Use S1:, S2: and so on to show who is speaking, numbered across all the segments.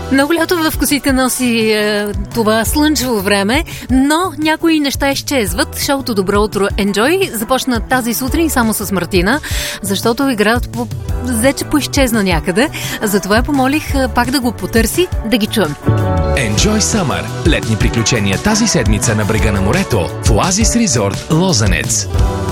S1: Много лято в косите носи това слънчево време, но някои неща изчезват. Шоуто Добро утро, Enjoy започна тази сутрин само с Мартина, защото играят взе, че поизчезна някъде. Затова я помолих пак да го потърси, да ги чуем.
S2: Enjoy Summer. Летни приключения тази седмица на брега на морето в Оазис Резорт Лозенец.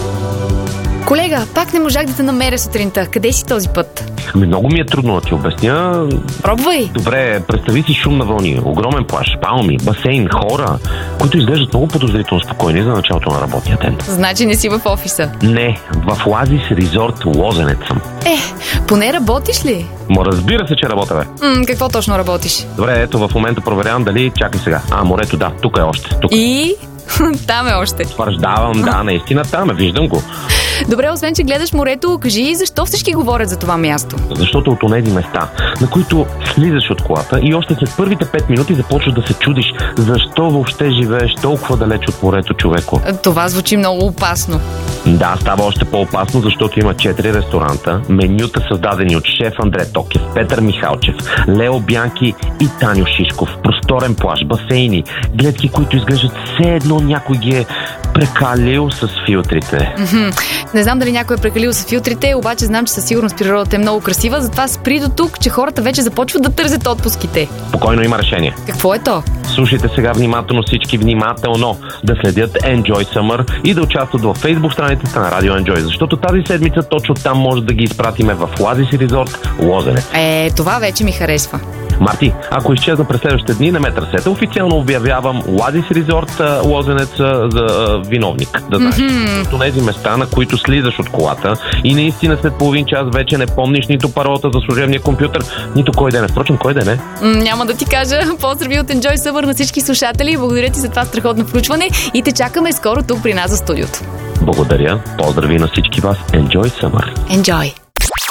S3: Колега, пак не можах да те намеря сутринта. Къде си този път?
S4: Много ми е трудно да ти обясня.
S3: Пробвай!
S4: Добре, представи си шум на вълни, огромен плаж, палми, басейн, хора, които изглеждат много подозрително спокойни за началото на работния ден.
S3: Значи не си в офиса?
S4: Не, в Оазис Резорт Лозенец съм.
S3: Поне работиш ли?
S4: Разбира се, че работя, бе.
S3: Какво точно работиш?
S4: Добре, ето в момента проверявам дали... Чакай сега. Морето, да, тук е още. Тук.
S3: И? Там е още.
S4: Твърждавам, да, наистина там е, виждам го.
S3: Добре, освен че гледаш морето, кажи защо всички говорят за това място?
S4: Защото от онези места, на които слизаш от колата и още след първите 5 минути започваш да се чудиш защо въобще живееш толкова далеч от морето, човеко.
S3: Това звучи много опасно.
S4: Да, става още по-опасно, защото има 4 ресторанта, менюта създадени от шеф Андре Токев, Петър Михалчев, Лео Бянки и Таню Шишков, просторен плаж, басейни, гледки, които изглеждат все едно някой ги е прекалил с филтрите.
S3: Не знам дали някой е прекалил с филтрите, обаче знам, че със сигурност природата е много красива, затова спри до тук, че хората вече започват да търсят отпуските.
S4: Спокойно, има решение.
S3: Какво е то?
S4: Слушайте сега внимателно всички, внимателно да следят Enjoy Summer и да участват във Facebook страницата на Радио Enjoy, защото тази седмица точно там може да ги изпратиме в Оазис Резорт Лозенец.
S3: Това вече ми харесва.
S4: Марти, ако изчезна през следващите дни, не ме търсете. Официално обявявам Оазис Резорт Лозенец за виновник. Да знаеш. От тези места, на които слизаш от колата и наистина след половин час вече не помниш нито паролата за служебния компютър, нито кой ден е. Впрочем, кой ден е?
S3: Няма да ти кажа. Поздрави от Enjoy Summer на всички слушатели. Благодаря ти за това страхотно включване и те чакаме скоро тук при нас за студиото.
S4: Благодаря. Поздрави на всички вас. Enjoy Summer.
S3: Enjoy.